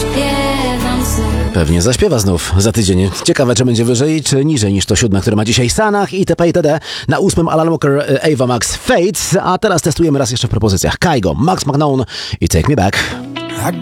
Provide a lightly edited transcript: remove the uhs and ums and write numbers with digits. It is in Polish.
zaśpiewam znów. Pewnie zaśpiewa znów za tydzień. Ciekawe, czy będzie wyżej, czy niżej niż to 7, które ma dzisiaj Sanach itp. itd. Na 8 Alan Walker, Ava Max, Fate. A teraz testujemy raz jeszcze w propozycjach. Kygo, Max McKnown i Take Me Back. I